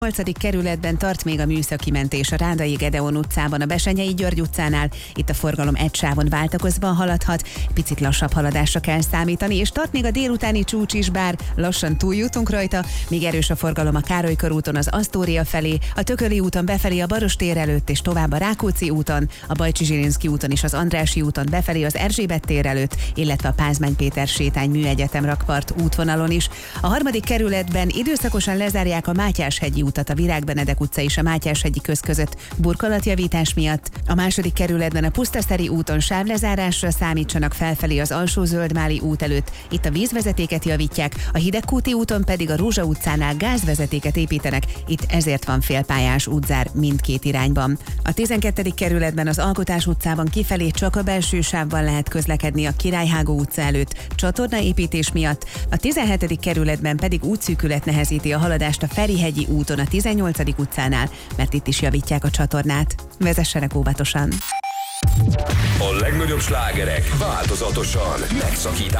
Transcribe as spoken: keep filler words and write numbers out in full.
nyolcadik kerületben tart még a műszaki mentés a Rádai Gedeon utcában, a Besenyei György utcánál. Itt a forgalom egy sávon váltakozva haladhat, picit lassabb haladásra kell számítani, és tart még a délutáni csúcs is, bár lassan túljutunk rajta, míg erős a forgalom a Károly körúton az Asztória felé, a Tököli úton befelé a Barostér előtt, és tovább a Rákóczi úton, a Bajcsy-Zsilinszky úton és az Andrássy úton befelé az Erzsébet tér előtt, illetve a Pázmány Péter sétány Műegyetem rakpart útvonalon is. A harmadik kerületben időszakosan lezárják a Mátyás-hegyi utat a Virág-Benedek utca és a Mátyás-hegyi köz között burkolatjavítás miatt. A második kerületben a Pusztaszeri úton sávlezárásra számítsanak felfelé az Alsó-Zöldmáli út előtt. Itt a vízvezetéket javítják, a Hidegkúti úton pedig a Rózsa utcánál gázvezetéket építenek, itt ezért van félpályás útzár mindkét irányban. A tizenkettedik kerületben az Alkotás utcában kifelé csak a belső sávban lehet közlekedni a Királyhágó utca előtt csatornaépítés miatt. A tizenhetedik kerületben pedig útszűkület nehezíti a haladást a Ferihegyi úton a tizennyolcadik utcánál, mert itt is javítják a csatornát. Vezessenek óvatosan! A legnagyobb slágerek változatosan megszakítás.